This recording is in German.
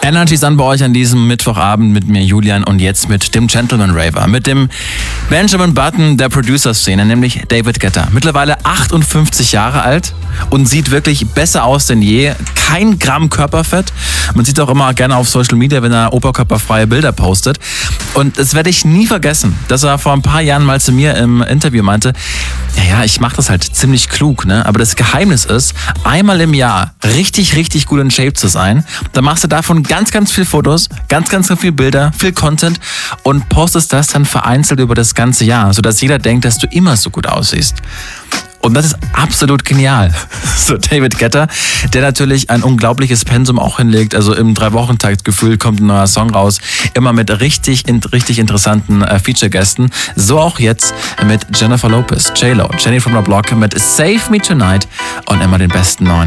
Energy Sun bei euch an diesem Mittwochabend mit mir, Julian, und jetzt mit dem Gentleman Raver, mit dem Benjamin Button der Producer-Szene, nämlich David Guetta. Mittlerweile 58 Jahre alt und sieht wirklich besser aus denn je. Kein Gramm Körperfett. Man sieht auch immer gerne auf Social Media, wenn er oberkörperfreie Bilder postet. Und das werde ich nie vergessen, dass er vor ein paar Jahren mal zu mir im Interview meinte, ja, ich mache das halt ziemlich klug, ne? Aber das Geheimnis ist, einmal im Jahr richtig gut in Shape zu sein. Dann machst du davon ganz viel Fotos, ganz viel Bilder, viel Content und postest das dann vereinzelt über das ganze Jahr, sodass jeder denkt, dass du immer so gut aussiehst. Und das ist absolut genial. So David Guetta, der natürlich ein unglaubliches Pensum auch hinlegt. Also im 3-Wochen-Takt gefühlt kommt ein neuer Song raus. Immer mit richtig interessanten Feature-Gästen. So auch jetzt mit Jennifer Lopez, J-Lo, Jenny from the Block mit Save Me Tonight und immer den besten neuen.